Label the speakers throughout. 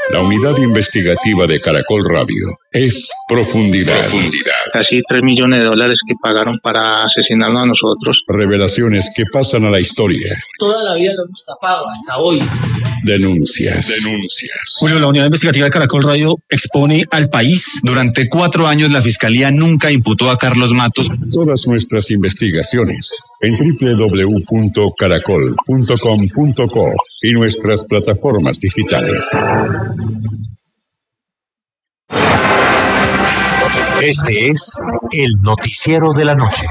Speaker 1: La unidad investigativa de Caracol Radio es Profundidad.
Speaker 2: Casi $3 millones que pagaron para asesinarnos a nosotros.
Speaker 1: Revelaciones que pasan a la historia.
Speaker 3: Toda la vida lo hemos tapado, hasta hoy.
Speaker 1: Denuncias.
Speaker 4: Julio, la unidad investigativa de Caracol Radio expone al país.
Speaker 5: Durante 4 años la Fiscalía nunca imputó a Carlos Matos.
Speaker 1: Todas nuestras investigaciones en www.caracol.com.co y nuestras plataformas digitales.
Speaker 6: Este es el noticiero de la noche.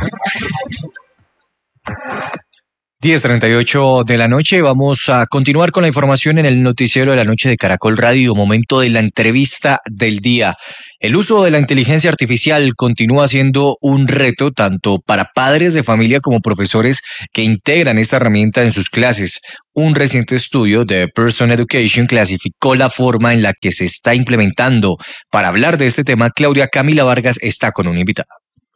Speaker 7: 10:38 de la noche. Vamos a continuar con la información en el noticiero de la noche de Caracol Radio. Momento de la entrevista del día. El uso de la inteligencia artificial continúa siendo un reto tanto para padres de familia como profesores que integran esta herramienta en sus clases. Un reciente estudio de Pearson Education clasificó la forma en la que se está implementando. Para hablar de este tema, Claudia Camila Vargas está con una invitada.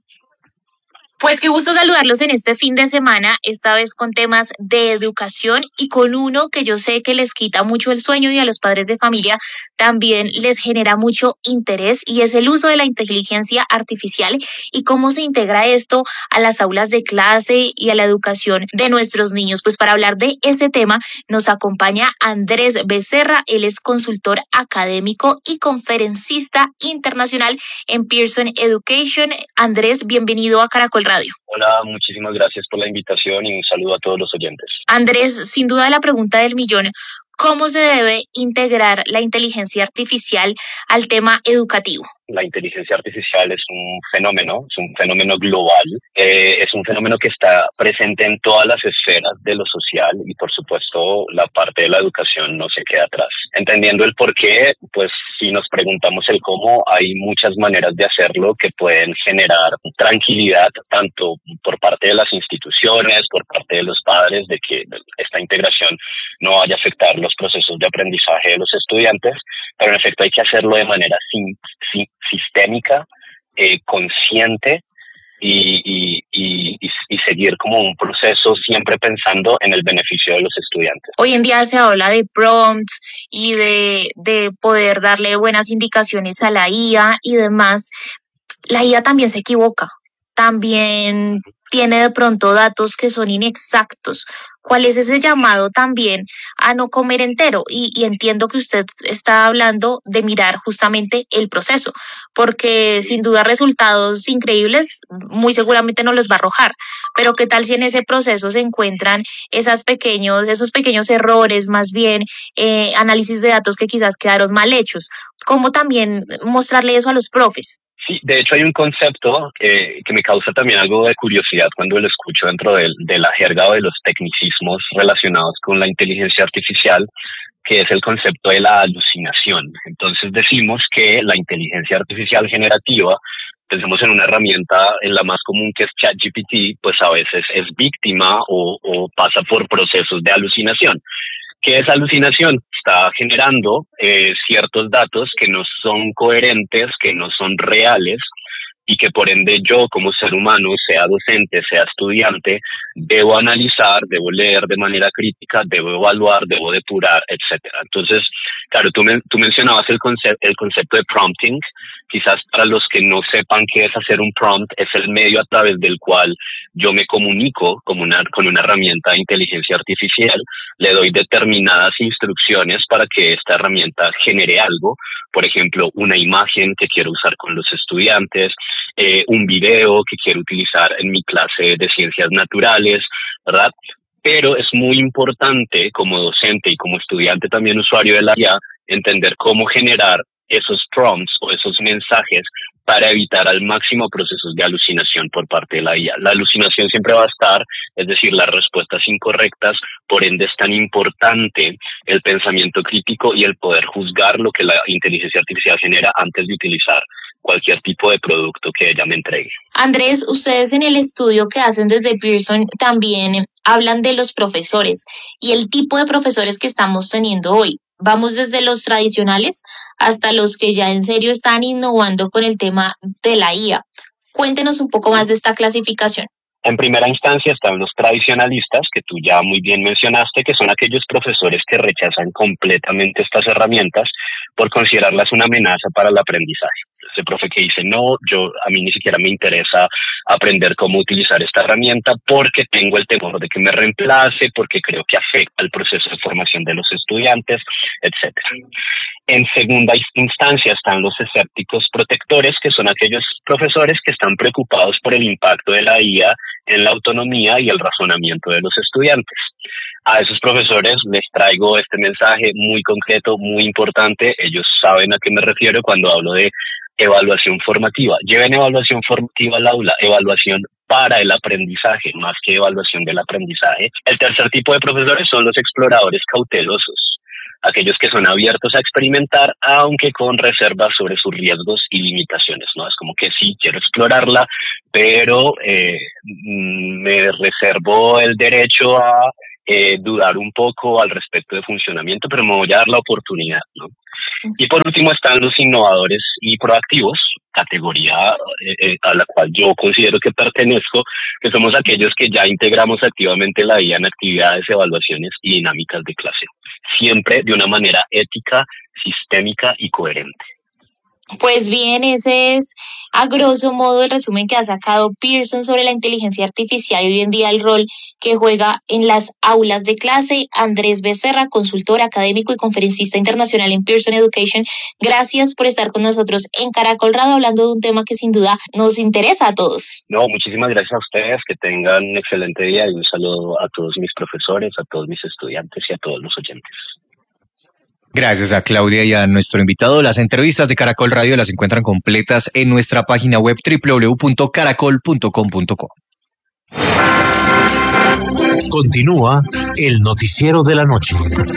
Speaker 8: Pues qué gusto saludarlos en este fin de semana, esta vez con temas de educación y con uno que yo sé que les quita mucho el sueño y a los padres de familia también les genera mucho interés, y es el uso de la inteligencia artificial y cómo se integra esto a las aulas de clase y a la educación de nuestros niños. Pues para hablar de ese tema nos acompaña Andrés Becerra. Él es consultor académico y conferencista internacional en Pearson Education. Andrés, bienvenido a Caracol Radio.
Speaker 9: Hola, muchísimas gracias por la invitación y un saludo a todos los oyentes.
Speaker 8: Andrés, sin duda la pregunta del millón, ¿cómo se debe integrar la inteligencia artificial al tema educativo?
Speaker 9: La inteligencia artificial es un fenómeno global, es un fenómeno que está presente en todas las esferas de lo social y por supuesto la parte de la educación no se queda atrás. Entendiendo el por qué, pues si nos preguntamos el cómo, hay muchas maneras de hacerlo que pueden generar tranquilidad tanto por parte de las instituciones, por parte de los padres, de que esta integración no vaya a afectar los procesos de aprendizaje de los estudiantes, pero en efecto hay que hacerlo de manera sistémica, consciente y seguir como un proceso siempre pensando en el beneficio de los estudiantes.
Speaker 8: Hoy en día se habla de prompts y de poder darle buenas indicaciones a la IA y demás. La IA también se equivoca, también tiene de pronto datos que son inexactos. ¿Cuál es ese llamado también a no comer entero? Y entiendo que usted está hablando de mirar justamente el proceso, porque sin duda resultados increíbles muy seguramente no los va a arrojar. Pero ¿qué tal si en ese proceso se encuentran esos pequeños errores, más bien análisis de datos que quizás quedaron mal hechos? ¿Cómo también mostrarle eso a los profes?
Speaker 9: Sí, de hecho hay un concepto que me causa también algo de curiosidad cuando lo escucho dentro de la jerga o de los tecnicismos relacionados con la inteligencia artificial, que es el concepto de la alucinación. Entonces decimos que la inteligencia artificial generativa, pensemos en una herramienta en la más común que es ChatGPT, pues a veces es víctima o pasa por procesos de alucinación. ¿Qué es alucinación? Está generando ciertos datos que no son coherentes, que no son reales y que por ende yo como ser humano, sea docente, sea estudiante, debo analizar, debo leer de manera crítica, debo evaluar, debo depurar, etcétera. Entonces, claro, tú mencionabas el concepto de prompting. Quizás para los que no sepan qué es hacer un prompt, es el medio a través del cual yo me comunico con una herramienta de inteligencia artificial, le doy determinadas instrucciones para que esta herramienta genere algo, por ejemplo, una imagen que quiero usar con los estudiantes, un video que quiero utilizar en mi clase de ciencias naturales, ¿verdad? Pero es muy importante como docente y como estudiante también usuario de la IA entender cómo generar esos prompts o esos mensajes para evitar al máximo procesos de alucinación por parte de la IA. La alucinación siempre va a estar, es decir, las respuestas incorrectas, por ende es tan importante el pensamiento crítico y el poder juzgar lo que la inteligencia artificial genera antes de utilizar cualquier tipo de producto que ella me entregue.
Speaker 8: Andrés, ustedes en el estudio que hacen desde Pearson también hablan de los profesores y el tipo de profesores que estamos teniendo hoy. Vamos desde los tradicionales hasta los que ya en serio están innovando con el tema de la IA. Cuéntenos un poco más de esta clasificación.
Speaker 9: En primera instancia están los tradicionalistas, que tú ya muy bien mencionaste, que son aquellos profesores que rechazan completamente estas herramientas por considerarlas una amenaza para el aprendizaje. Ese profe que dice, no, a mí ni siquiera me interesa aprender cómo utilizar esta herramienta porque tengo el temor de que me reemplace, porque creo que afecta el proceso de formación de los estudiantes, etc. En segunda instancia están los escépticos protectores, que son aquellos profesores que están preocupados por el impacto de la IA en la autonomía y el razonamiento de los estudiantes. A esos profesores les traigo este mensaje muy concreto, muy importante. Ellos saben a qué me refiero cuando hablo de evaluación formativa. Lleven evaluación formativa al aula, evaluación para el aprendizaje, más que evaluación del aprendizaje. El tercer tipo de profesores son los exploradores cautelosos, aquellos que son abiertos a experimentar, aunque con reservas sobre sus riesgos y limitaciones, ¿no? Es como que sí, quiero explorarla, pero me reservo el derecho a dudar un poco al respecto de funcionamiento, pero me voy a dar la oportunidad, ¿no? Y por último están los innovadores y proactivos, categoría a la cual yo considero que pertenezco, que somos aquellos que ya integramos activamente la IA en actividades, evaluaciones y dinámicas de clase, siempre de una manera ética, sistémica y coherente.
Speaker 8: Pues bien, ese es a grosso modo el resumen que ha sacado Pearson sobre la inteligencia artificial y hoy en día el rol que juega en las aulas de clase. Andrés Becerra, consultor académico y conferencista internacional en Pearson Education, gracias por estar con nosotros en Caracol Radio hablando de un tema que sin duda nos interesa a todos.
Speaker 9: No, muchísimas gracias a ustedes, que tengan un excelente día y un saludo a todos mis profesores, a todos mis estudiantes y a todos los oyentes.
Speaker 7: Gracias a Claudia y a nuestro invitado. Las entrevistas de Caracol Radio las encuentran completas en nuestra página web www.caracol.com.co.
Speaker 6: Continúa el noticiero de la noche.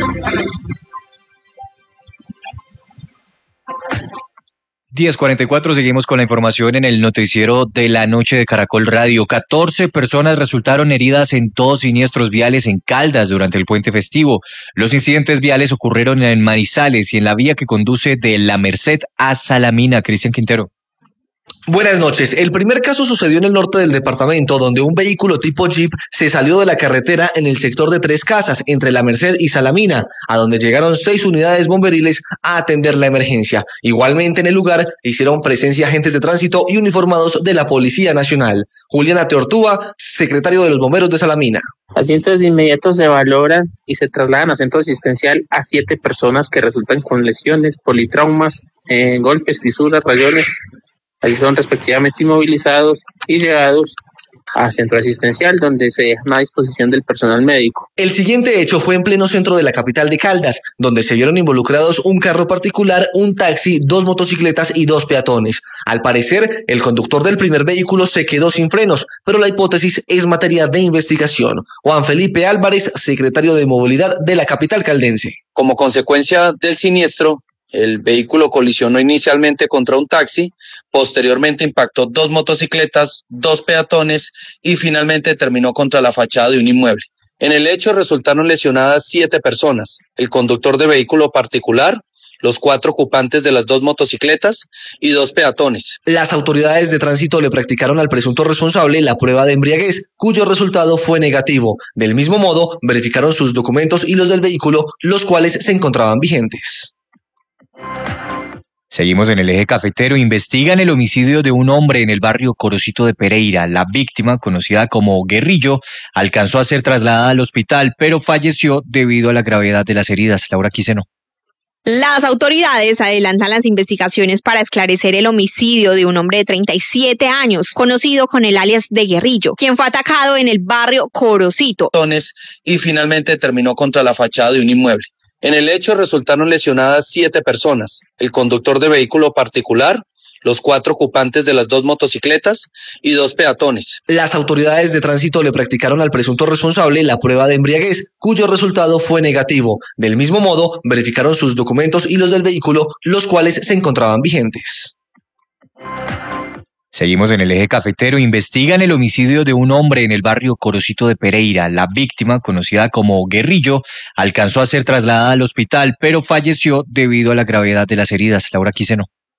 Speaker 7: 10:44, seguimos con la información en el noticiero de la noche de Caracol Radio. 14 personas resultaron heridas en 2 siniestros viales en Caldas durante el puente festivo. Los incidentes viales ocurrieron en Manizales y en la vía que conduce de La Merced a Salamina. Cristian Quintero.
Speaker 10: Buenas noches. El primer caso sucedió en el norte del departamento, donde un vehículo tipo Jeep se salió de la carretera en el sector de Tres Casas, entre La Merced y Salamina, a donde llegaron 6 unidades bomberiles a atender la emergencia. Igualmente en el lugar hicieron presencia agentes de tránsito y uniformados de la Policía Nacional. Juliana Teortúa, secretario de los Bomberos de Salamina.
Speaker 11: Allí entonces de inmediato se valoran y se trasladan a centro asistencial a 7 personas que resultan con lesiones, politraumas, golpes, fisuras, rayones. Allí son respectivamente inmovilizados y llevados a centro asistencial, donde se dejan a disposición del personal médico.
Speaker 10: El siguiente hecho fue en pleno centro de la capital de Caldas, donde se vieron involucrados un carro particular, un taxi, 2 motocicletas y 2 peatones. Al parecer, el conductor del primer vehículo se quedó sin frenos, pero la hipótesis es materia de investigación. Juan Felipe Álvarez, secretario de Movilidad de la capital caldense.
Speaker 12: Como consecuencia del siniestro, el vehículo colisionó inicialmente contra un taxi, posteriormente impactó 2 motocicletas, 2 peatones y finalmente terminó contra la fachada de un inmueble. En el hecho resultaron lesionadas 7 personas, el conductor de vehículo particular, los 4 ocupantes de las 2 motocicletas y 2 peatones.
Speaker 10: Las autoridades de tránsito le practicaron al presunto responsable la prueba de embriaguez, cuyo resultado fue negativo. Del mismo modo, verificaron sus documentos y los del vehículo, los cuales se encontraban vigentes.
Speaker 7: Seguimos en el eje cafetero. Investigan el homicidio de un hombre en el barrio Corocito de Pereira. La víctima, conocida como Guerrillo, alcanzó a ser trasladada al hospital, pero falleció debido a la gravedad de las heridas. Laura Quiseno.
Speaker 13: Las autoridades adelantan las investigaciones para esclarecer el homicidio de un hombre de 37 años, conocido con el alias de Guerrillo, quien fue atacado en el barrio Corocito.
Speaker 12: Y finalmente terminó contra la fachada de un inmueble. En el hecho resultaron lesionadas 7 personas, el conductor de vehículo particular, los 4 ocupantes de las 2 motocicletas y 2 peatones.
Speaker 10: Las autoridades de tránsito le practicaron al presunto responsable la prueba de embriaguez, cuyo resultado fue negativo. Del mismo modo, verificaron sus documentos y los del vehículo, los cuales se encontraban vigentes.
Speaker 7: Seguimos en el eje cafetero. Investigan el homicidio de un hombre en el barrio Corocito de Pereira. La víctima, conocida como Guerrillo, alcanzó a ser trasladada al hospital, pero falleció debido a la gravedad de las heridas. Laura Quiseno.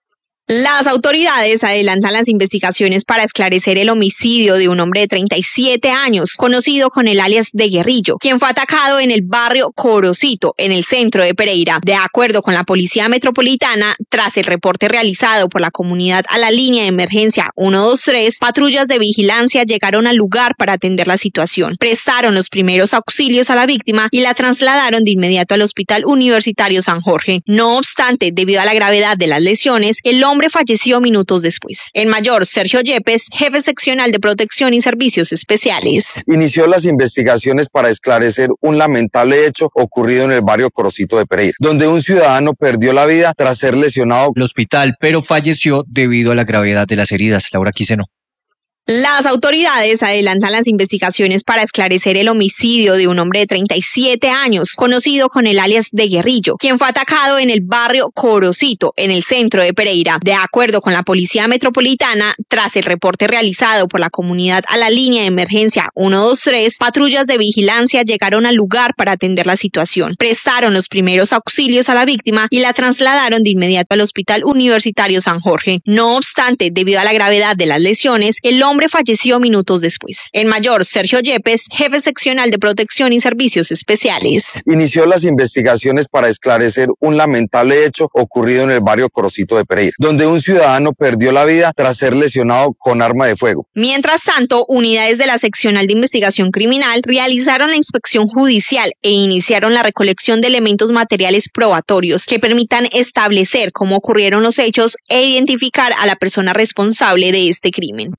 Speaker 13: Las autoridades adelantan las investigaciones para esclarecer el homicidio de un hombre de 37 años, conocido con el alias de Guerrillo, quien fue atacado en el barrio Corocito, en el centro de Pereira. De acuerdo con la Policía Metropolitana, tras el reporte realizado por la comunidad a la línea de emergencia 123, patrullas de vigilancia llegaron al lugar para atender la situación. Prestaron los primeros auxilios a la víctima y la trasladaron de inmediato al Hospital Universitario San Jorge. No obstante, debido a la gravedad de las lesiones, el hombre falleció minutos después. El mayor Sergio Yepes, jefe seccional de Protección y Servicios Especiales.
Speaker 14: Inició las investigaciones para esclarecer un lamentable hecho ocurrido en el barrio Corocito de Pereira, donde un ciudadano perdió la vida tras ser lesionado
Speaker 7: en el hospital, pero falleció debido a la gravedad de las heridas. Laura Quiseno.
Speaker 13: Las autoridades adelantan las investigaciones para esclarecer el homicidio de un hombre de 37 años, conocido con el alias de Guerrillo, quien fue atacado en el barrio Corocito, en el centro de Pereira. De acuerdo con la Policía Metropolitana, tras el reporte realizado por la comunidad a la línea de emergencia 123, patrullas de vigilancia llegaron al lugar para atender la situación. Prestaron los primeros auxilios a la víctima y la trasladaron de inmediato al Hospital Universitario San Jorge. No obstante, debido a la gravedad de las lesiones, el hombre falleció minutos después. El mayor Sergio Yepes, jefe seccional de Protección y Servicios Especiales.
Speaker 14: Inició las investigaciones para esclarecer un lamentable hecho ocurrido en el barrio Corocito de Pereira, donde un ciudadano perdió la vida tras ser lesionado con arma de fuego.
Speaker 13: Mientras tanto, unidades de la Seccional de Investigación Criminal realizaron la inspección judicial e iniciaron la recolección de elementos materiales probatorios que permitan establecer cómo ocurrieron los hechos e identificar a la persona responsable de este crimen.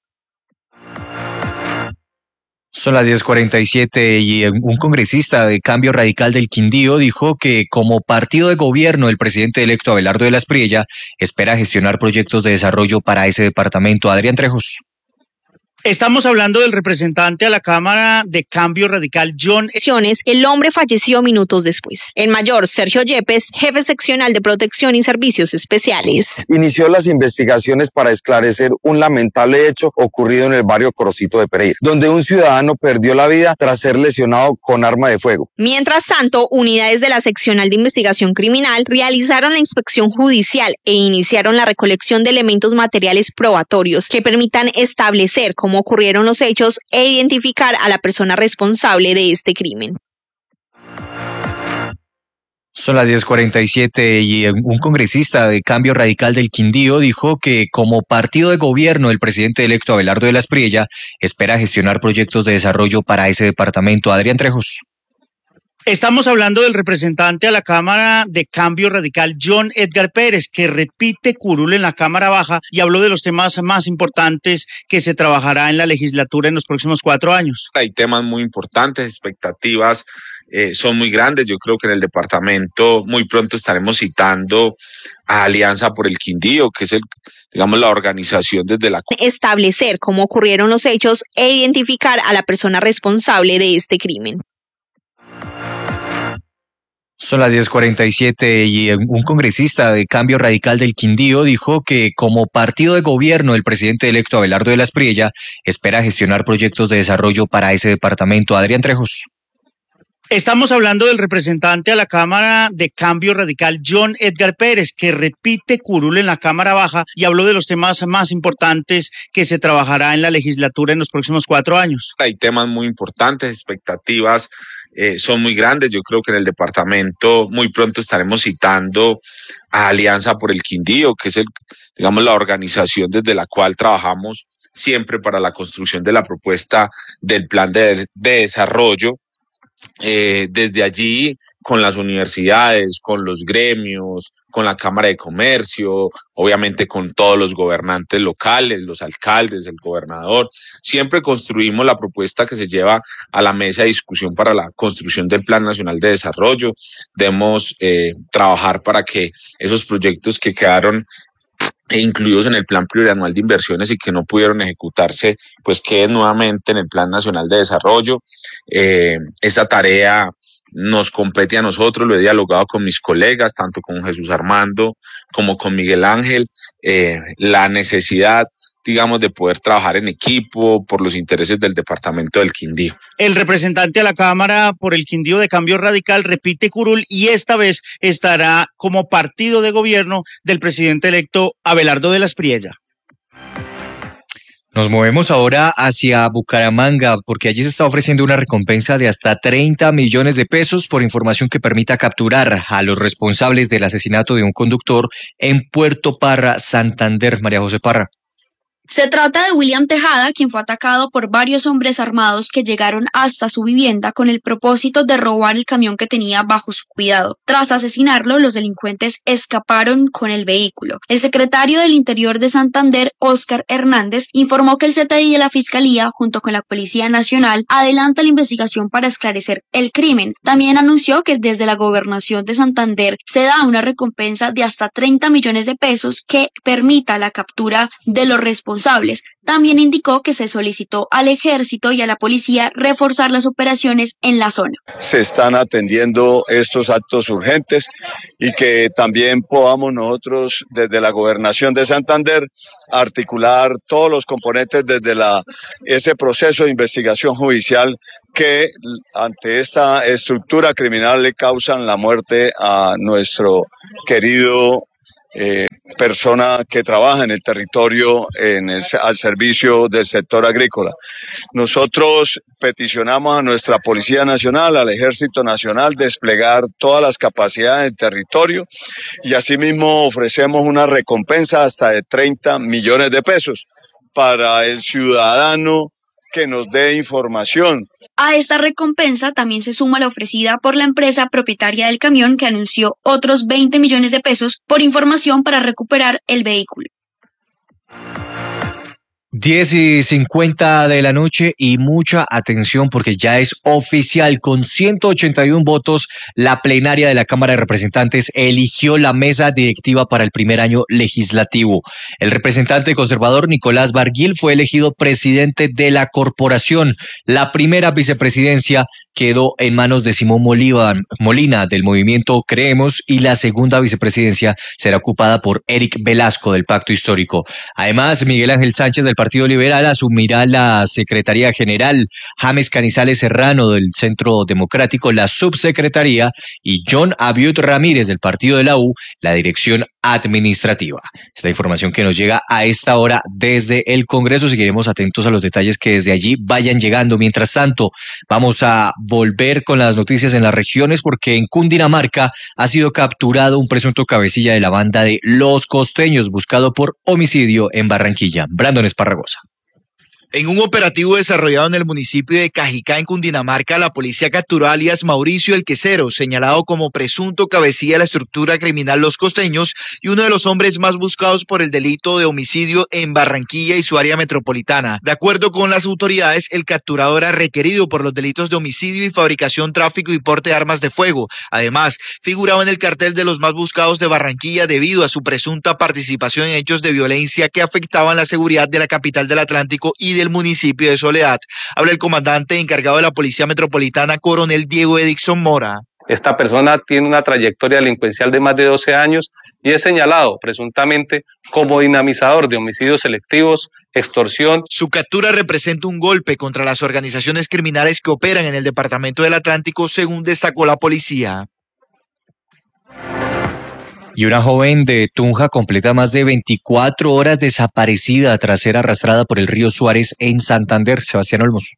Speaker 7: Son las 10:47 y un congresista de Cambio Radical del Quindío dijo que como partido de gobierno el presidente electo Abelardo de la Espriella espera gestionar proyectos de desarrollo para ese departamento. Adrián Trejos.
Speaker 15: Estamos hablando del representante a la Cámara de Cambio Radical, John.
Speaker 13: El hombre falleció minutos después. El mayor Sergio Yepes, jefe seccional de Protección y Servicios Especiales.
Speaker 14: Inició las investigaciones para esclarecer un lamentable hecho ocurrido en el barrio Corocito de Pereira, donde un ciudadano perdió la vida tras ser lesionado con arma de fuego.
Speaker 13: Mientras tanto, unidades de la Seccional de Investigación Criminal realizaron la inspección judicial e iniciaron la recolección de elementos materiales probatorios que permitan establecer cómo ocurrieron los hechos e identificar a la persona responsable de este crimen.
Speaker 7: Son las 10:47 y un congresista de Cambio Radical del Quindío dijo que como partido de gobierno el presidente electo Abelardo de la Espriella espera gestionar proyectos de desarrollo para ese departamento. Adrián Trejos.
Speaker 15: Estamos hablando del representante a la Cámara de Cambio Radical, John Edgar Pérez, que repite curul en la Cámara Baja y habló de los temas más importantes que se trabajará en la legislatura en los próximos 4 años.
Speaker 16: Hay temas muy importantes, expectativas son muy grandes. Yo creo que en el departamento muy pronto estaremos citando a Alianza por el Quindío, que es la organización desde la
Speaker 13: establecer cómo ocurrieron los hechos e identificar a la persona responsable de este crimen.
Speaker 7: Son las 10:47 y un congresista de Cambio Radical del Quindío dijo que como partido de gobierno el presidente electo Abelardo de la Espriella espera gestionar proyectos de desarrollo para ese departamento. Adrián Trejos.
Speaker 15: Estamos hablando del representante a la Cámara de Cambio Radical, John Edgar Pérez, que repite curul en la Cámara Baja y habló de los temas más importantes que se trabajará en la legislatura en los próximos 4 años.
Speaker 16: Hay temas muy importantes, expectativas son muy grandes. Yo creo que en el departamento muy pronto estaremos citando a Alianza por el Quindío, que es la organización desde la cual trabajamos siempre para la construcción de la propuesta del plan de desarrollo. Desde allí, con las universidades, con los gremios, con la Cámara de Comercio, obviamente con todos los gobernantes locales, los alcaldes, el gobernador, siempre construimos la propuesta que se lleva a la mesa de discusión para la construcción del Plan Nacional de Desarrollo. Debemos trabajar para que esos proyectos que quedaron incluidos en el Plan Plurianual de Inversiones y que no pudieron ejecutarse, pues queden nuevamente en el Plan Nacional de Desarrollo. Esa tarea nos compete a nosotros, lo he dialogado con mis colegas, tanto con Jesús Armando como con Miguel Ángel, la necesidad digamos, de poder trabajar en equipo por los intereses del departamento del Quindío.
Speaker 15: El representante a la Cámara por el Quindío de Cambio Radical repite curul y esta vez estará como partido de gobierno del presidente electo Abelardo de la Espriella.
Speaker 7: Nos movemos ahora hacia Bucaramanga porque allí se está ofreciendo una recompensa de hasta 30 millones de pesos por información que permita capturar a los responsables del asesinato de un conductor en Puerto Parra, Santander. María José Parra.
Speaker 17: Se trata de William Tejada, quien fue atacado por varios hombres armados que llegaron hasta su vivienda con el propósito de robar el camión que tenía bajo su cuidado. Tras asesinarlo, los delincuentes escaparon con el vehículo. El secretario del Interior de Santander, Óscar Hernández, informó que el CTI de la Fiscalía, junto con la Policía Nacional, adelanta la investigación para esclarecer el crimen. También anunció que desde la Gobernación de Santander se da una recompensa de hasta 30 millones de pesos que permita la captura de los responsables. También indicó que se solicitó al Ejército y a la Policía reforzar las operaciones en la zona.
Speaker 18: Se están atendiendo estos actos urgentes y que también podamos nosotros desde la Gobernación de Santander articular todos los componentes desde ese proceso de investigación judicial que ante esta estructura criminal le causan la muerte a nuestro querido persona que trabaja en el territorio al servicio del sector agrícola. Nosotros peticionamos a nuestra Policía Nacional, al Ejército Nacional, desplegar todas las capacidades del territorio y asimismo ofrecemos una recompensa hasta de 30 millones de pesos para el ciudadano que nos dé información.
Speaker 17: A esta recompensa también se suma la ofrecida por la empresa propietaria del camión, que anunció otros 20 millones de pesos por información para recuperar el vehículo.
Speaker 7: 10:50 de la noche y mucha atención porque ya es oficial. Con 181 votos, la plenaria de la Cámara de Representantes eligió la mesa directiva para el primer año legislativo. El representante conservador Nicolás Barguil fue elegido presidente de la corporación. La primera vicepresidencia quedó en manos de Simón Molina del movimiento Creemos y la segunda vicepresidencia será ocupada por Eric Velasco del Pacto Histórico. Además, Miguel Ángel Sánchez del Partido Liberal asumirá la Secretaría General, James Canizales Serrano del Centro Democrático la subsecretaría y John Abiud Ramírez del Partido de la U la dirección administrativa. Es la información que nos llega a esta hora desde el Congreso. Seguiremos atentos a los detalles que desde allí vayan llegando. Mientras tanto, vamos a volver con las noticias en las regiones porque en Cundinamarca ha sido capturado un presunto cabecilla de la banda de Los Costeños, buscado por homicidio en Barranquilla. Brandon Esparragosa.
Speaker 19: En un operativo desarrollado en el municipio de Cajicá, en Cundinamarca, la policía capturó a alias Mauricio el Quesero, señalado como presunto cabecilla de la estructura criminal Los Costeños y uno de los hombres más buscados por el delito de homicidio en Barranquilla y su área metropolitana. De acuerdo con las autoridades, el capturado era requerido por los delitos de homicidio y fabricación, tráfico y porte de armas de fuego. Además, figuraba en el cartel de los más buscados de Barranquilla debido a su presunta participación en hechos de violencia que afectaban la seguridad de la capital del Atlántico y del municipio de Soledad. Habla el comandante encargado de la Policía Metropolitana, coronel Diego Edixon Mora.
Speaker 20: Esta persona tiene una trayectoria delincuencial de más de 12 años y es señalado presuntamente como dinamizador de homicidios selectivos, extorsión.
Speaker 19: Su captura representa un golpe contra las organizaciones criminales que operan en el departamento del Atlántico, según destacó la policía.
Speaker 7: Y una joven de Tunja completa más de 24 horas desaparecida tras ser arrastrada por el río Suárez en Santander. Sebastián Olmos.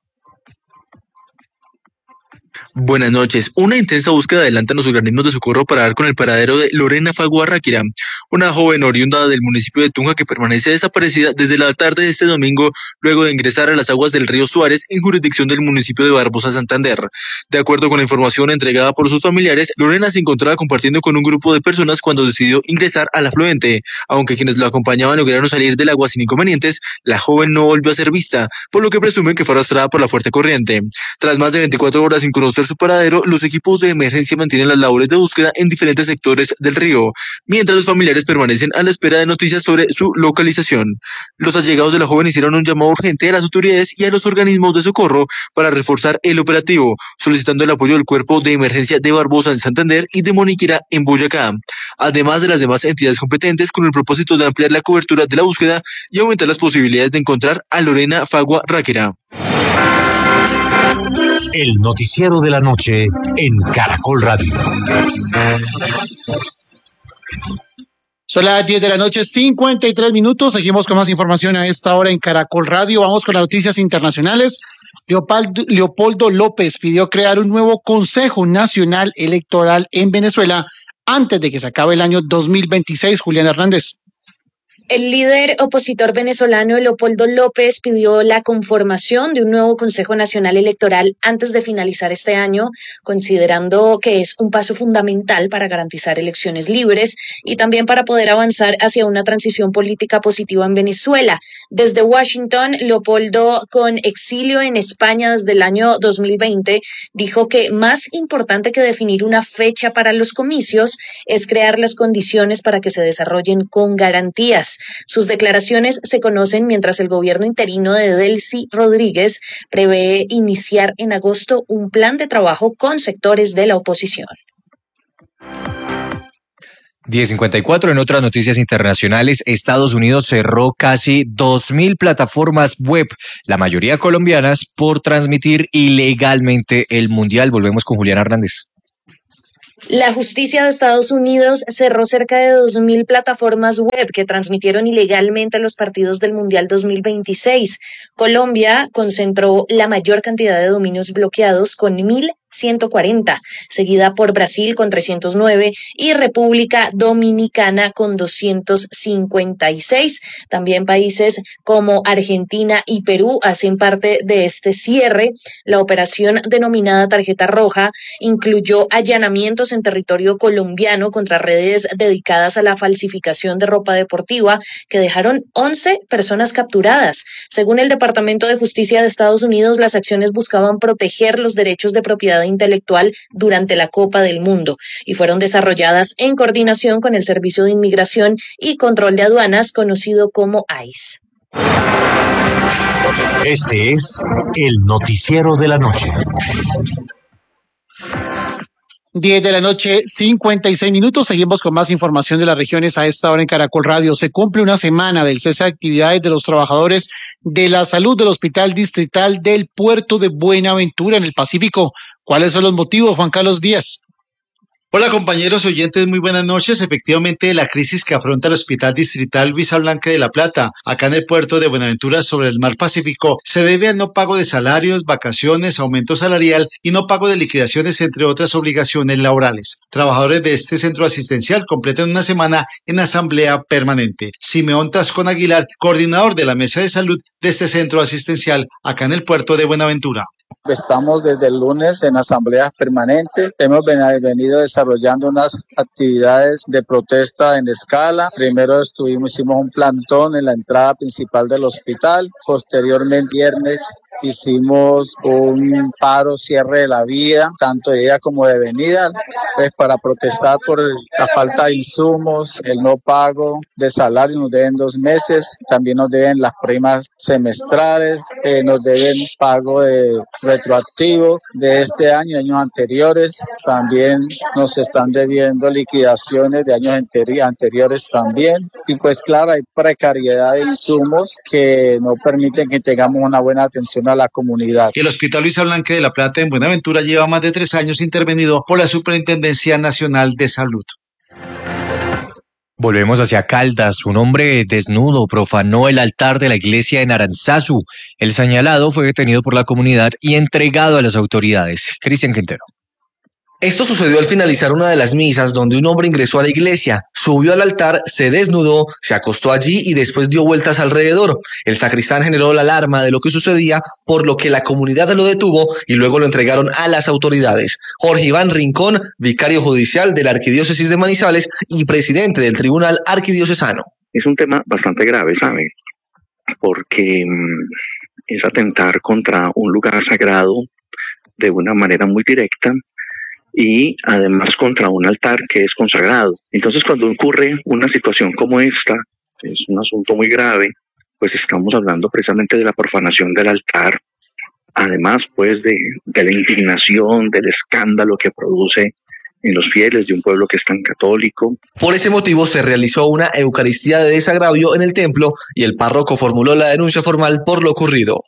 Speaker 21: Buenas noches. Una intensa búsqueda adelantan los organismos de socorro para dar con el paradero de Lorena Fagua Ráquira, una joven oriunda del municipio de Tunja que permanece desaparecida desde la tarde de este domingo luego de ingresar a las aguas del río Suárez en jurisdicción del municipio de Barbosa, Santander. De acuerdo con la información entregada por sus familiares, Lorena se encontraba compartiendo con un grupo de personas cuando decidió ingresar al afluente. Aunque quienes la acompañaban lograron salir del agua sin inconvenientes, la joven no volvió a ser vista, por lo que presumen que fue arrastrada por la fuerte corriente. Tras más de 24 horas sin conocer encontrar su paradero, los equipos de emergencia mantienen las labores de búsqueda en diferentes sectores del río, mientras los familiares permanecen a la espera de noticias sobre su localización. Los allegados de la joven hicieron un llamado urgente a las autoridades y a los organismos de socorro para reforzar el operativo, solicitando el apoyo del Cuerpo de Emergencia de Barbosa en Santander y de Moniquirá en Boyacá, además de las demás entidades competentes, con el propósito de ampliar la cobertura de la búsqueda y aumentar las posibilidades de encontrar a Lorena Fagua Ráquera.
Speaker 6: El noticiero de la noche en Caracol Radio.
Speaker 2: Son las 10 de la noche, 53 minutos. Seguimos con más información a esta hora en Caracol Radio. Vamos con las noticias internacionales. Leopoldo López pidió crear un nuevo Consejo Nacional Electoral en Venezuela antes de que se acabe el año 2026. Julián Hernández.
Speaker 22: El líder opositor venezolano Leopoldo López pidió la conformación de un nuevo Consejo Nacional Electoral antes de finalizar este año, considerando que es un paso fundamental para garantizar elecciones libres y también para poder avanzar hacia una transición política positiva en Venezuela. Desde Washington, Leopoldo, con exilio en España desde el año 2020, dijo que más importante que definir una fecha para los comicios es crear las condiciones para que se desarrollen con garantías. Sus declaraciones se conocen mientras el gobierno interino de Delcy Rodríguez prevé iniciar en agosto un plan de trabajo con sectores de la oposición.
Speaker 7: 10:54 en otras noticias internacionales. Estados Unidos cerró casi 2.000 plataformas web, la mayoría colombianas, por transmitir ilegalmente el Mundial. Volvemos con Julián Hernández.
Speaker 22: La justicia de Estados Unidos cerró cerca de 2.000 plataformas web que transmitieron ilegalmente los partidos del Mundial 2026. Colombia concentró la mayor cantidad de dominios bloqueados con 1.140, seguida por Brasil con 309 y República Dominicana con 256. También países como Argentina y Perú hacen parte de este cierre. La operación denominada Tarjeta Roja incluyó allanamientos en territorio colombiano contra redes dedicadas a la falsificación de ropa deportiva que dejaron 11 personas capturadas. Según el Departamento de Justicia de Estados Unidos, las acciones buscaban proteger los derechos de propiedad intelectual durante la Copa del Mundo y fueron desarrolladas en coordinación con el Servicio de Inmigración y Control de Aduanas, conocido como ICE.
Speaker 6: Este es el noticiero de la noche.
Speaker 2: 10 de la noche, 56 minutos. Seguimos con más información de las regiones a esta hora en Caracol Radio. Se cumple una semana del cese de actividades de los trabajadores de la salud del Hospital Distrital del Puerto de Buenaventura en el Pacífico. ¿Cuáles son los motivos, Juan Carlos Díaz?
Speaker 23: Hola compañeros oyentes, muy buenas noches. Efectivamente, la crisis que afronta el Hospital Distrital Luisa Blanca de La Plata, acá en el puerto de Buenaventura sobre el Mar Pacífico, se debe al no pago de salarios, vacaciones, aumento salarial y no pago de liquidaciones, entre otras obligaciones laborales. Trabajadores de este centro asistencial completan una semana en asamblea permanente. Simeón Tascón Aguilar, coordinador de la Mesa de Salud de este centro asistencial acá en el puerto de Buenaventura.
Speaker 24: Estamos desde el lunes en asambleas permanentes. Hemos venido desarrollando unas actividades de protesta en escala. Primero hicimos un plantón en la entrada principal del hospital. Posteriormente, viernes, hicimos un paro, cierre de la vía, tanto de ida como de venida, pues para protestar por la falta de insumos, el no pago de salario. Nos deben 2 meses, también nos deben las primas semestrales, nos deben pago de retroactivo de este año, años anteriores. También nos están debiendo liquidaciones de años anteriores también. Y pues claro, hay precariedad de insumos que no permiten que tengamos una buena atención a la comunidad.
Speaker 23: El Hospital Luisa Blanca de La Plata en Buenaventura lleva más de 3 años intervenido por la Superintendencia Nacional de Salud.
Speaker 7: Volvemos hacia Caldas. Un hombre desnudo profanó el altar de la iglesia en Aranzazu. El señalado fue detenido por la comunidad y entregado a las autoridades. Cristian Quintero.
Speaker 10: Esto sucedió al finalizar una de las misas donde un hombre ingresó a la iglesia, subió al altar, se desnudó, se acostó allí y después dio vueltas alrededor. El sacristán generó la alarma de lo que sucedía, por lo que la comunidad lo detuvo y luego lo entregaron a las autoridades. Jorge Iván Rincón, vicario judicial de la Arquidiócesis de Manizales y presidente del Tribunal Arquidiocesano.
Speaker 25: Es un tema bastante grave, ¿sabe? Porque es atentar contra un lugar sagrado de una manera muy directa y además contra un altar que es consagrado. Entonces, cuando ocurre una situación como esta, es un asunto muy grave, pues estamos hablando precisamente de la profanación del altar, además pues de la indignación, del escándalo que produce en los fieles de un pueblo que es tan católico.
Speaker 10: Por ese motivo se realizó una Eucaristía de desagravio en el templo y el párroco formuló la denuncia formal por lo ocurrido.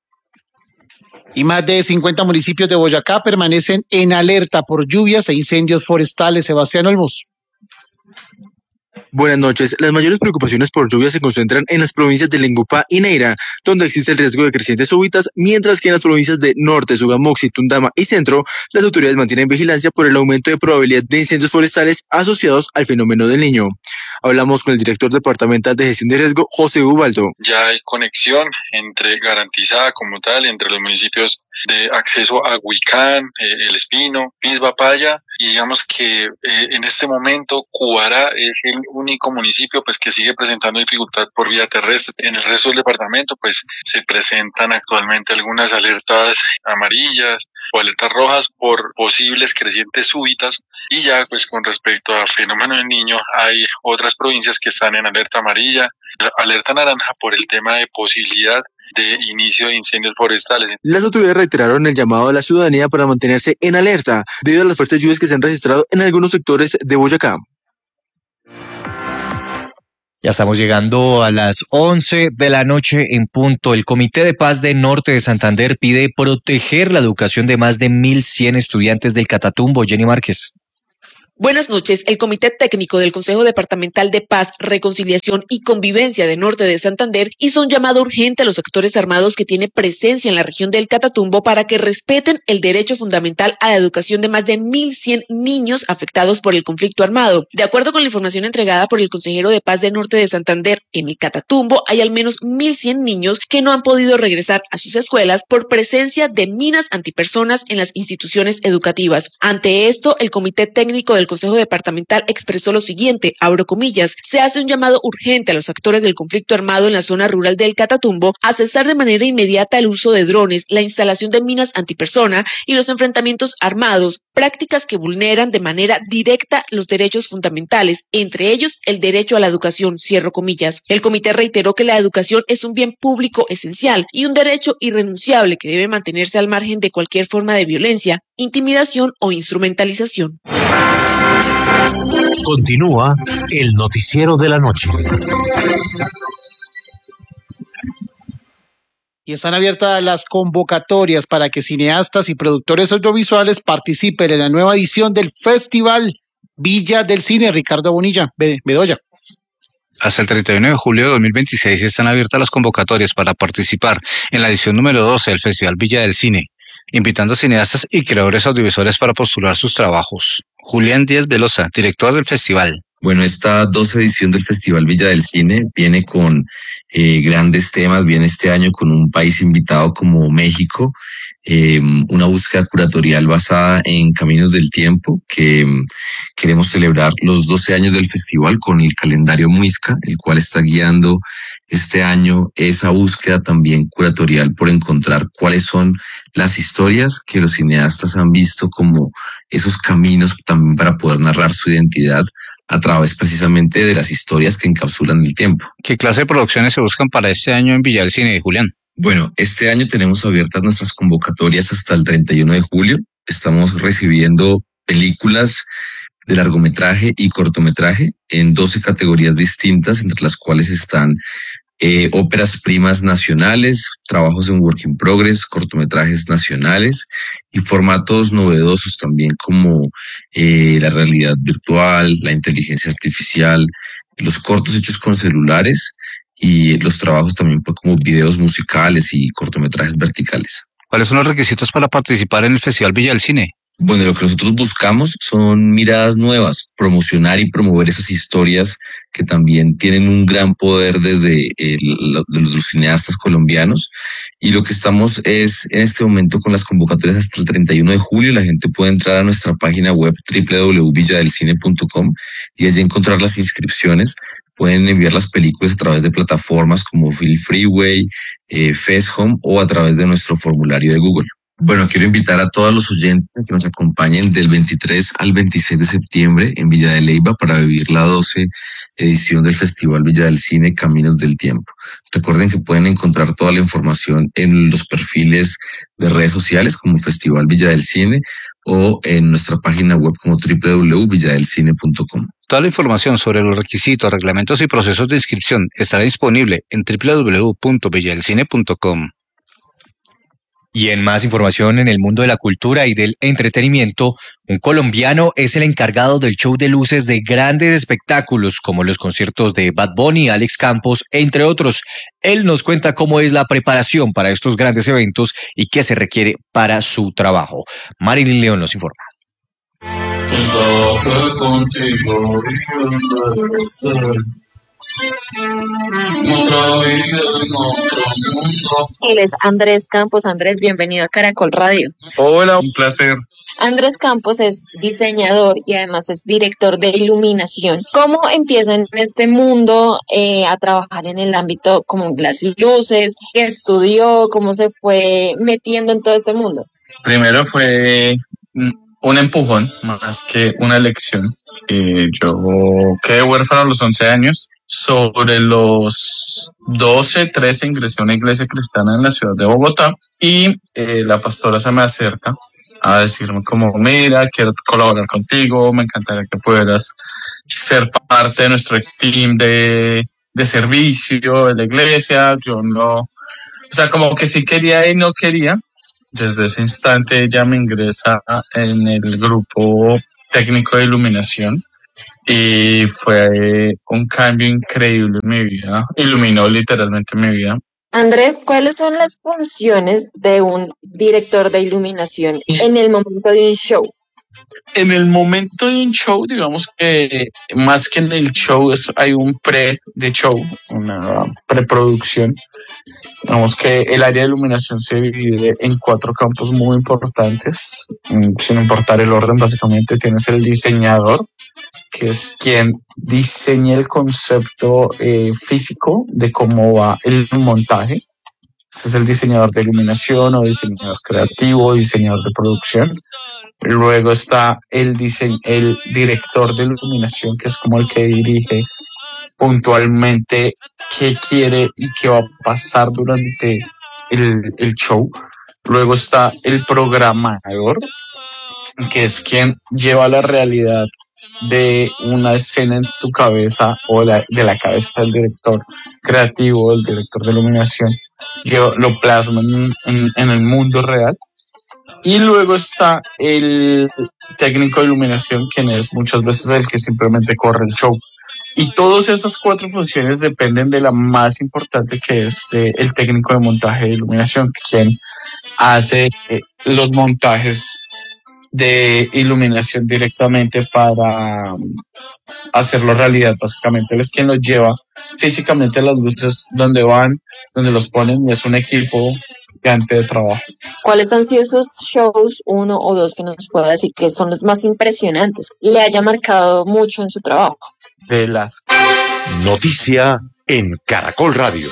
Speaker 2: Y más de 50 municipios de Boyacá permanecen en alerta por lluvias e incendios forestales. Sebastián Olmos.
Speaker 21: Buenas noches. Las mayores preocupaciones por lluvia se concentran en las provincias de Lengupá y Neira, donde existe el riesgo de crecientes súbitas, mientras que en las provincias de Norte, Sogamoxi, Tundama y Centro, las autoridades mantienen vigilancia por el aumento de probabilidad de incendios forestales asociados al fenómeno del Niño. Hablamos con el director departamental de gestión de riesgo, José Ubaldo.
Speaker 1: Ya hay conexión garantizada como tal entre los municipios de acceso a Huicán, El Espino, Pisba, Paya, y digamos que en este momento Cubará es el único municipio pues que sigue presentando dificultad por vía terrestre. En el resto del departamento pues se presentan actualmente algunas alertas amarillas o alertas rojas por posibles crecientes súbitas, y ya pues con respecto a fenómeno del Niño hay otras provincias que están en alerta amarilla, alerta naranja por el tema de posibilidad de inicio de incendios forestales.
Speaker 21: Las autoridades reiteraron el llamado a la ciudadanía para mantenerse en alerta debido a las fuertes lluvias que se han registrado en algunos sectores de Boyacá.
Speaker 7: Ya estamos llegando a las 11 de la noche en punto. El Comité de Paz de Norte de Santander pide proteger la educación de más de 1.100 estudiantes del Catatumbo. Jenny Márquez.
Speaker 3: Buenas noches. El Comité Técnico del Consejo Departamental de Paz, Reconciliación y Convivencia de Norte de Santander hizo un llamado urgente a los sectores armados que tienen presencia en la región del Catatumbo para que respeten el derecho fundamental a la educación de más de 1.100 niños afectados por el conflicto armado. De acuerdo con la información entregada por el consejero de Paz de Norte de Santander, en el Catatumbo hay al menos 1.100 niños que no han podido regresar a sus escuelas por presencia de minas antipersonas en las instituciones educativas. Ante esto, el Comité Técnico del Consejo Departamental expresó lo siguiente, abro comillas: se hace un llamado urgente a los actores del conflicto armado en la zona rural del Catatumbo a cesar de manera inmediata el uso de drones, la instalación de minas antipersona y los enfrentamientos armados, prácticas que vulneran de manera directa los derechos fundamentales, entre ellos el derecho a la educación, cierro comillas. El comité reiteró que la educación es un bien público esencial y un derecho irrenunciable que debe mantenerse al margen de cualquier forma de violencia, intimidación o instrumentalización.
Speaker 6: Continúa el noticiero de la noche.
Speaker 2: Y están abiertas las convocatorias para que cineastas y productores audiovisuales participen en la nueva edición del Festival Villa del Cine. Ricardo Bonilla, Bedoya.
Speaker 4: Hasta el 31 de julio de 2026 están abiertas las convocatorias para participar en la edición número 12 del Festival Villa del Cine, invitando a cineastas y creadores audiovisuales para postular sus trabajos. Julián Díaz Velosa, director del festival.
Speaker 5: Bueno, esta 12 edición del Festival Villa del Cine viene con grandes temas, viene este año con un país invitado como México, una búsqueda curatorial basada en Caminos del Tiempo, que queremos celebrar los 12 años del festival con el calendario Muisca, el cual está guiando este año esa búsqueda también curatorial por encontrar cuáles son las historias que los cineastas han visto como esos caminos también para poder narrar su identidad a través precisamente de las historias que encapsulan el tiempo.
Speaker 4: ¿Qué clase de producciones se buscan para este año en Villa del Cine, Julián?
Speaker 5: Bueno, este año tenemos abiertas nuestras convocatorias hasta el 31 de julio. Estamos recibiendo películas de largometraje y cortometraje en 12 categorías distintas, entre las cuales están óperas primas nacionales, trabajos en work in progress, cortometrajes nacionales y formatos novedosos también como la realidad virtual, la inteligencia artificial, los cortos hechos con celulares y los trabajos también como videos musicales y cortometrajes verticales.
Speaker 4: ¿Cuáles son los requisitos para participar en el Festival Villa del Cine?
Speaker 5: Bueno, lo que nosotros buscamos son miradas nuevas, promocionar y promover esas historias que también tienen un gran poder desde los cineastas colombianos. Y lo que estamos es en este momento con las convocatorias hasta el 31 de julio. La gente puede entrar a nuestra página web www.villadelcine.com y allí encontrar las inscripciones. Pueden enviar las películas a través de plataformas como Film Freeway, FestHome o a través de nuestro formulario de Google. Bueno, quiero invitar a todos los oyentes que nos acompañen del 23 al 26 de septiembre en Villa de Leyva para vivir la 12 edición del Festival Villa del Cine Caminos del Tiempo. Recuerden que pueden encontrar toda la información en los perfiles de redes sociales como Festival Villa del Cine o en nuestra página web como www.villadelcine.com.
Speaker 4: Toda la información sobre los requisitos, reglamentos y procesos de inscripción estará disponible en www.villadelcine.com.
Speaker 7: Y en más información en el mundo de la cultura y del entretenimiento, un colombiano es el encargado del show de luces de grandes espectáculos como los conciertos de Bad Bunny, Alex Campos, entre otros. Él nos cuenta cómo es la preparación para estos grandes eventos y qué se requiere para su trabajo. Marilyn León nos informa.
Speaker 22: Él es Andrés Campos. Andrés, bienvenido a Caracol Radio.
Speaker 8: Hola, un placer.
Speaker 22: Andrés Campos es diseñador y además es director de iluminación. ¿Cómo empieza en este mundo a trabajar en el ámbito como las luces? ¿Qué estudió? ¿Cómo se fue metiendo en todo este mundo?
Speaker 8: Primero fue un empujón más que una elección. Yo quedé huérfano a los 11 años. Sobre los 12, 13 ingresé a una iglesia cristiana en la ciudad de Bogotá y la pastora se me acerca a decirme como, mira, quiero colaborar contigo, me encantaría que pudieras ser parte de nuestro team de servicio de la iglesia. Yo no, o sea, como que sí quería y no quería. Desde ese instante ella me ingresa en el grupo técnico de iluminación y fue un cambio increíble en mi vida, iluminó literalmente mi vida.
Speaker 22: Andrés, ¿cuáles son las funciones de un director de iluminación en el momento de un show?
Speaker 8: En el momento de un show, digamos que más que en el show hay un de show, una preproducción. Digamos que el área de iluminación se divide en 4 campos muy importantes, sin importar el orden. Básicamente tienes el diseñador, que es quien diseña el concepto físico de cómo va el montaje. Ese es el diseñador de iluminación o diseñador creativo, diseñador de producción. Luego está el director de iluminación, que es como el que dirige puntualmente qué quiere y qué va a pasar durante el show. Luego está el programador, que es quien lleva la realidad de una escena en tu cabeza o de la cabeza del director creativo, del director de iluminación, lo plasma en el mundo real. Y luego está el técnico de iluminación, quien es muchas veces el que simplemente corre el show. Y todas esas 4 funciones dependen de la más importante, que es el técnico de montaje de iluminación, quien hace los montajes de iluminación directamente para hacerlo realidad. Básicamente él es quien los lleva físicamente las luces donde van, donde los ponen, y es un equipo gigante de trabajo.
Speaker 22: ¿Cuáles han sido esos shows, 1 o 2, que nos pueda decir que son los más impresionantes y le haya marcado mucho en su trabajo?
Speaker 8: De las
Speaker 6: Noticia en Caracol Radio.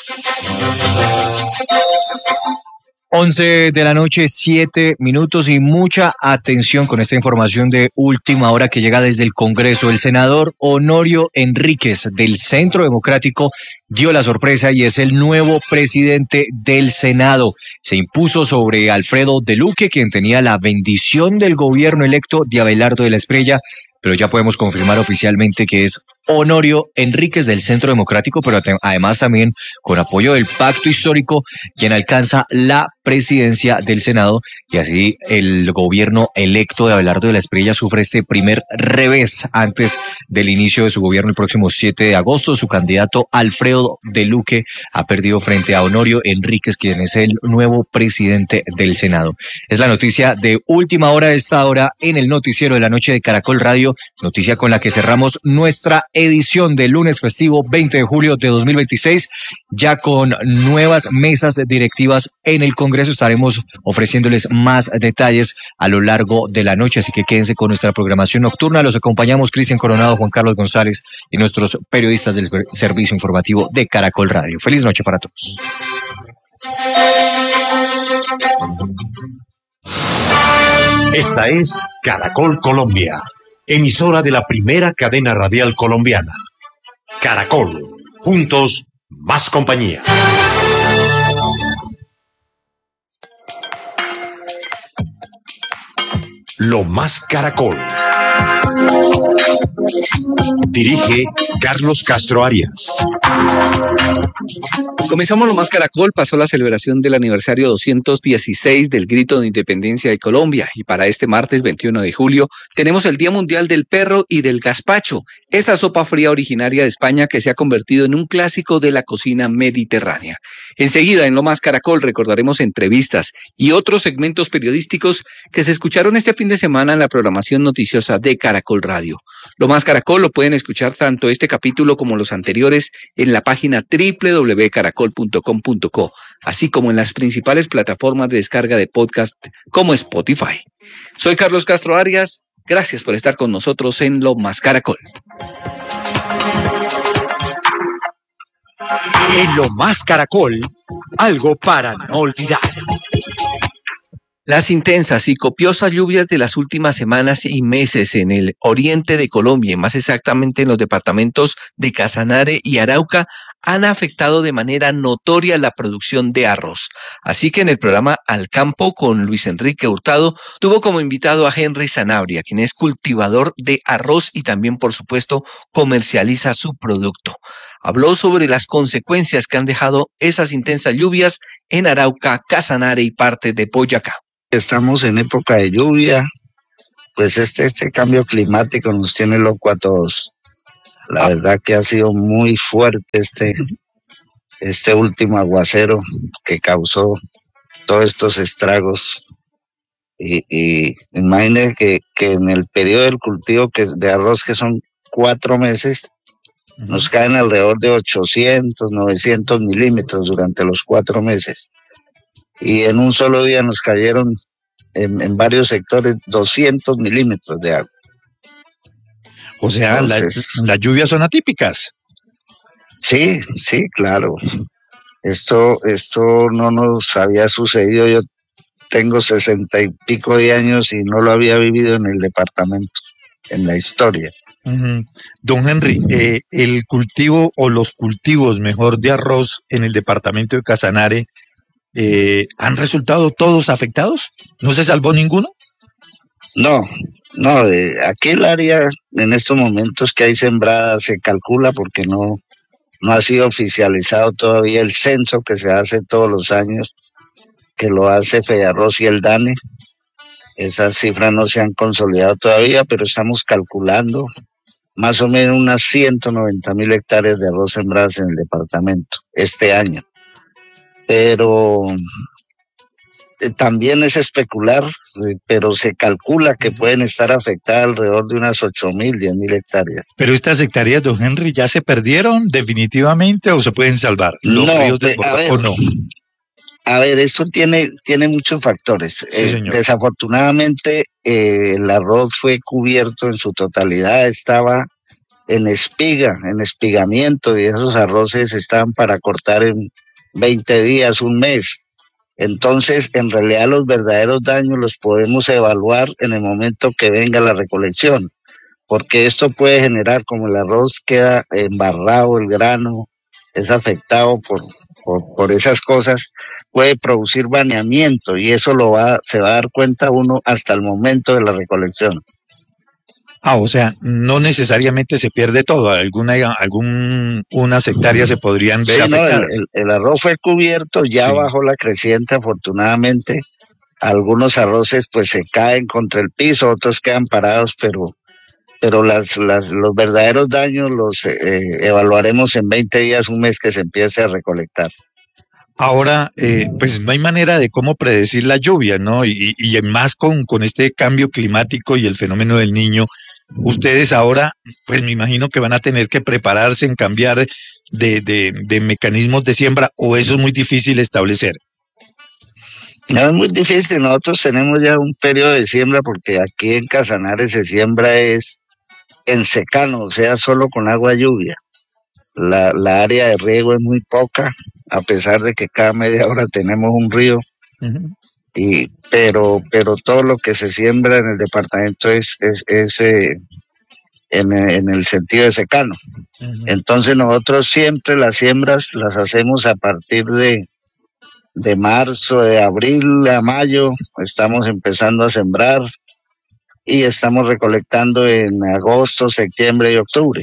Speaker 7: 11 de la noche, 7 minutos, y mucha atención con esta información de última hora que llega desde el Congreso. El senador Honorio Enríquez del Centro Democrático dio la sorpresa y es el nuevo presidente del Senado. Se impuso sobre Alfredo Deluque, quien tenía la bendición del gobierno electo de Abelardo de la Espriella, pero ya podemos confirmar oficialmente que es Honorio Enríquez del Centro Democrático, pero además también con apoyo del Pacto Histórico, quien alcanza la presidencia del Senado, y así el gobierno electo de Abelardo de la Espriella sufre este primer revés antes del inicio de su gobierno el próximo 7 de agosto. Su candidato Alfredo Deluque ha perdido frente a Honorio Enríquez, quien es el nuevo presidente del Senado. Es la noticia de última hora, de esta hora en el noticiero de la noche de Caracol Radio, noticia con la que cerramos nuestra edición del lunes festivo 20 de julio de 2026, ya con nuevas mesas directivas en el Congreso. Estaremos ofreciéndoles más detalles a lo largo de la noche, así que quédense con nuestra programación nocturna. Los acompañamos Cristian Coronado, Juan Carlos González y nuestros periodistas del servicio informativo de Caracol Radio. Feliz noche para todos.
Speaker 6: Esta es Caracol Colombia, emisora de la primera cadena radial colombiana. Caracol, juntos, más compañía. Lo Más Caracol. Dirige Carlos Castro Arias.
Speaker 9: Comenzamos Lo Más Caracol. Pasó la celebración del aniversario 216 del Grito de Independencia de Colombia, y para este martes 21 de julio tenemos el Día Mundial del Perro y del Gazpacho, esa sopa fría originaria de España que se ha convertido en un clásico de la cocina mediterránea. Enseguida en Lo Más Caracol recordaremos entrevistas y otros segmentos periodísticos que se escucharon este fin de semana en la programación noticiosa de Caracol Radio. Lo Más Caracol lo pueden escuchar tanto este capítulo como los anteriores en la página www.caracol.com.co, así como en las principales plataformas de descarga de podcast como Spotify. Soy Carlos Castro Arias. Gracias por estar con nosotros en Lo Más Caracol.
Speaker 6: En Lo Más Caracol, algo para no olvidar.
Speaker 9: Las intensas y copiosas lluvias de las últimas semanas y meses en el oriente de Colombia, más exactamente en los departamentos de Casanare y Arauca, han afectado de manera notoria la producción de arroz. Así que en el programa Al Campo con Luis Enrique Hurtado tuvo como invitado a Henry Sanabria, quien es cultivador de arroz y también, por supuesto, comercializa su producto. Habló sobre las consecuencias que han dejado esas intensas lluvias en Arauca, Casanare y parte de Boyacá.
Speaker 11: Estamos en época de lluvia, pues este cambio climático nos tiene loco a todos. La verdad que ha sido muy fuerte este último aguacero que causó todos estos estragos. Y imagine que en el periodo del cultivo de arroz, que son 4 meses, nos caen alrededor de 800, 900 milímetros durante los 4 meses. Y en un solo día nos cayeron en varios sectores 200 milímetros de agua.
Speaker 12: O sea, entonces, las lluvias son atípicas.
Speaker 11: Sí, claro. Esto no nos había sucedido. Yo tengo 60 y pico de años y no lo había vivido en el departamento, en la historia.
Speaker 12: Don Henry, el cultivo o los cultivos, mejor, de arroz en el departamento de Casanare, ¿han resultado todos afectados? ¿No se salvó ninguno?
Speaker 11: No, aquí el área en estos momentos que hay sembrada se calcula, porque no ha sido oficializado todavía el censo que se hace todos los años, que lo hace Fedearroz y el DANE. Esas cifras no se han consolidado todavía, pero estamos calculando más o menos unas 190.000 hectáreas de arroz sembradas en el departamento este año. Pero también es especular, pero se calcula que pueden estar afectadas alrededor de unas 8.000, 10.000 hectáreas.
Speaker 12: ¿Pero estas hectáreas, don Henry, ya se perdieron definitivamente o se pueden salvar? ¿Los ríos o no?
Speaker 11: A ver, esto tiene muchos factores.
Speaker 12: Sí,
Speaker 11: desafortunadamente, el arroz fue cubierto en su totalidad, estaba en espiga, en espigamiento, y esos arroces estaban para cortar en 20 días, un mes. Entonces, en realidad, los verdaderos daños los podemos evaluar en el momento que venga la recolección, porque esto puede generar, como el arroz queda embarrado, el grano es afectado por esas cosas, puede producir baneamiento, y eso se va a dar cuenta uno hasta el momento de la recolección.
Speaker 12: O sea, no necesariamente se pierde todo, unas hectáreas se podrían ver afectadas.
Speaker 11: El arroz fue cubierto, ya bajo la creciente, afortunadamente. Algunos arroces pues se caen contra el piso, otros quedan parados, pero los verdaderos daños los evaluaremos en 20 días, un mes que se empiece a recolectar.
Speaker 12: Ahora, pues no hay manera de cómo predecir la lluvia, ¿no? Y más con este cambio climático y el fenómeno del Niño, ustedes ahora, pues me imagino que van a tener que prepararse en cambiar de mecanismos de siembra, ¿o eso es muy difícil establecer?
Speaker 11: No, es muy difícil. Nosotros tenemos ya un periodo de siembra, porque aquí en Casanare se siembra es en secano, o sea, solo con agua lluvia. La área de riego es muy poca, a pesar de que cada media hora tenemos un río. Pero todo lo que se siembra en el departamento es en el sentido de secano. Entonces nosotros siempre las siembras las hacemos a partir de marzo, de abril a mayo, estamos empezando a sembrar y estamos recolectando en agosto, septiembre y octubre.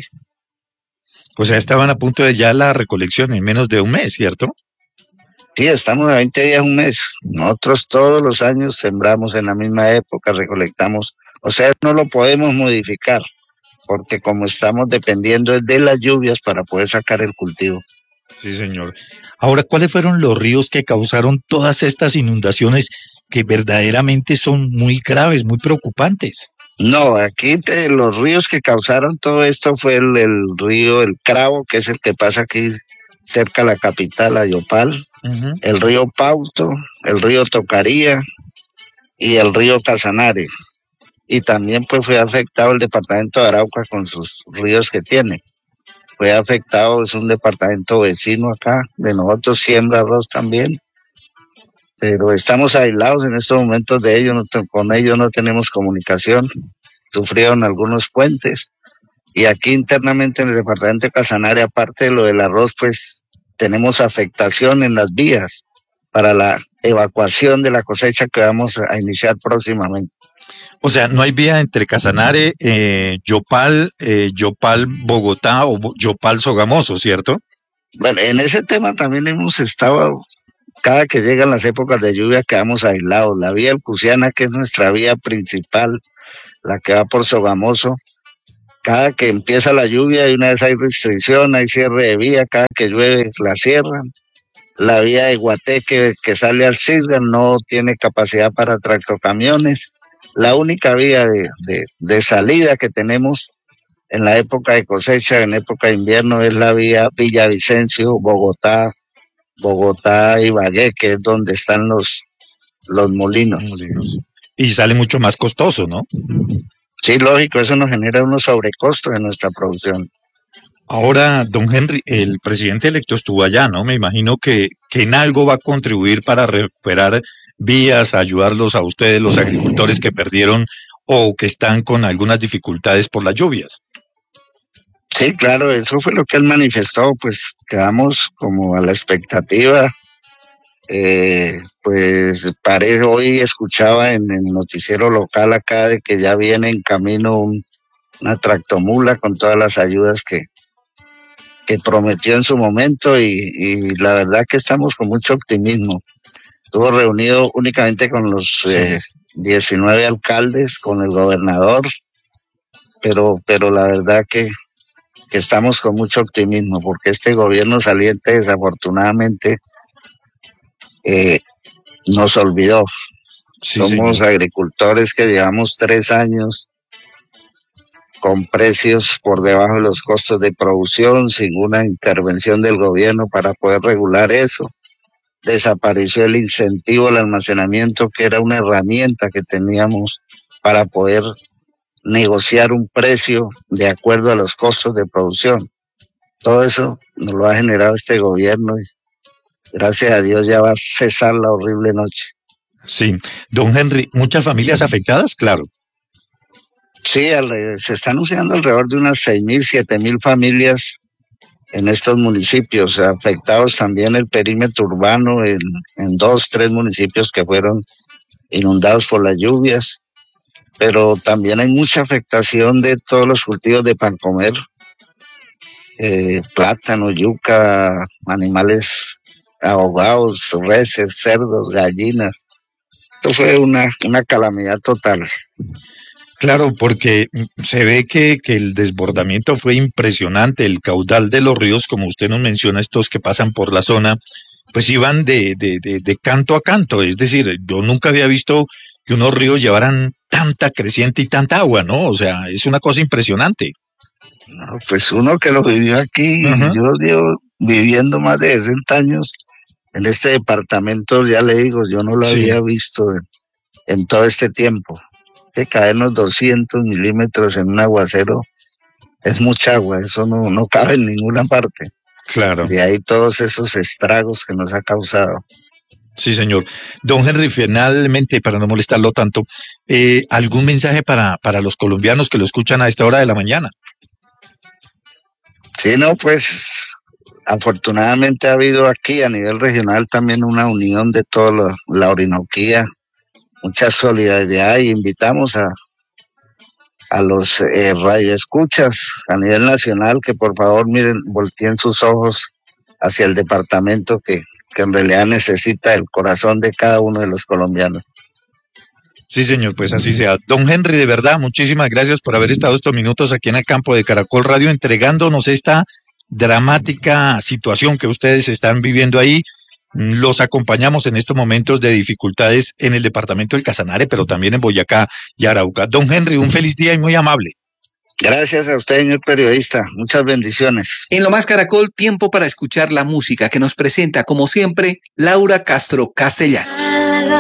Speaker 12: O sea, estaban a punto de ya la recolección en menos de un mes, ¿cierto?
Speaker 11: Sí, estamos a 20 días, un mes. Nosotros todos los años sembramos en la misma época, recolectamos. O sea, no lo podemos modificar, porque como estamos dependiendo de las lluvias para poder sacar el cultivo.
Speaker 12: Sí, señor. Ahora, ¿cuáles fueron los ríos que causaron todas estas inundaciones que verdaderamente son muy graves, muy preocupantes?
Speaker 11: No, aquí los ríos que causaron todo esto fue el río El Cravo, que es el que pasa aquí cerca de la capital, Ayopal, el río Pauto, el río Tocaría y el río Casanare. Y también pues fue afectado el departamento de Arauca con sus ríos que tiene. Fue afectado, es un departamento vecino acá, de nosotros siembra arroz también, pero estamos aislados en estos momentos de ellos, con ellos no tenemos comunicación, sufrieron algunos puentes, y aquí internamente en el departamento de Casanare, aparte de lo del arroz, pues tenemos afectación en las vías para la evacuación de la cosecha que vamos a iniciar próximamente.
Speaker 12: O sea, no hay vía entre Casanare, Yopal, Bogotá o Yopal, Sogamoso, ¿cierto?
Speaker 11: Bueno, en ese tema también hemos estado, cada que llegan las épocas de lluvia quedamos aislados. La vía Elcusiana, que es nuestra vía principal, la que va por Sogamoso, cada que empieza la lluvia y una vez hay restricción, hay cierre de vía, cada que llueve la cierran. La vía de Guateque que sale al Cisga no tiene capacidad para tractocamiones. La única vía de salida que tenemos en la época de cosecha, en época de invierno, es la vía Villavicencio, Bogotá, Ibagué, que es donde están los molinos.
Speaker 12: Y sale mucho más costoso, ¿no?
Speaker 11: Sí, lógico, eso nos genera unos sobrecostos en nuestra producción.
Speaker 12: Ahora, don Henry, el presidente electo estuvo allá, ¿no? Me imagino que en algo va a contribuir para recuperar vías, ayudarlos a ustedes, los agricultores que perdieron o que están con algunas dificultades por las lluvias.
Speaker 11: Sí, claro, eso fue lo que él manifestó, pues quedamos como a la expectativa. Pues hoy escuchaba en el noticiero local acá de que ya viene en camino una tractomula con todas las ayudas que prometió en su momento y la verdad que estamos con mucho optimismo. Estuvo reunido únicamente con los 19 alcaldes, con el gobernador, pero la verdad que estamos con mucho optimismo porque este gobierno saliente desafortunadamente nos olvidó. Sí, somos agricultores que llevamos 3 años con precios por debajo de los costos de producción, sin una intervención del gobierno para poder regular eso. Desapareció el incentivo al almacenamiento, que era una herramienta que teníamos para poder negociar un precio de acuerdo a los costos de producción. Todo eso nos lo ha generado este gobierno y gracias a Dios ya va a cesar la horrible noche.
Speaker 12: Sí, don Henry, ¿muchas familias afectadas? Claro.
Speaker 11: Sí, se está anunciando alrededor de unas 6.000, 7.000 familias en estos municipios, afectados también el perímetro urbano en 2, 3 municipios que fueron inundados por las lluvias, pero también hay mucha afectación de todos los cultivos de pan comer, plátano, yuca, animales ahogados, reses, cerdos, gallinas. Esto fue una calamidad total.
Speaker 12: Claro, porque se ve que el desbordamiento fue impresionante, el caudal de los ríos, como usted nos menciona, estos que pasan por la zona, pues iban de canto a canto, es decir, yo nunca había visto que unos ríos llevaran tanta creciente y tanta agua, ¿no? O sea, es una cosa impresionante.
Speaker 11: No, pues uno que lo vivió aquí, yo llevo viviendo más de 60 años en este departamento, ya le digo, yo no lo había visto en todo este tiempo. Que caernos 200 milímetros en un aguacero es mucha agua, eso no cabe en ninguna parte.
Speaker 12: Claro.
Speaker 11: De ahí todos esos estragos que nos ha causado.
Speaker 12: Sí, señor. Don Henry, finalmente, para no molestarlo tanto, ¿algún mensaje para los colombianos que lo escuchan a esta hora de la mañana?
Speaker 11: Sí, no, pues afortunadamente ha habido aquí a nivel regional también una unión de toda la Orinoquía, mucha solidaridad, y invitamos a los radioescuchas a nivel nacional que por favor miren, volteen sus ojos hacia el departamento que en realidad necesita el corazón de cada uno de los colombianos.
Speaker 12: Sí, señor, pues así sea. Don Henry, de verdad, muchísimas gracias por haber estado estos minutos aquí en el campo de Caracol Radio entregándonos esta dramática situación que ustedes están viviendo ahí. Los acompañamos en estos momentos de dificultades en el departamento del Casanare, pero también en Boyacá y Arauca. Don Henry, un feliz día y muy amable.
Speaker 11: Gracias a usted, señor periodista. Muchas bendiciones.
Speaker 9: En Lo Más Caracol, tiempo para escuchar la música que nos presenta, como siempre, Laura Castro Castellanos.